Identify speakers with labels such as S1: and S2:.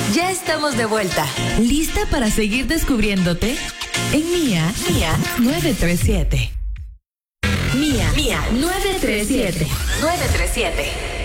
S1: Ya estamos de vuelta. ¿Lista para seguir descubriéndote? En Mía 937. Mía 937. 937.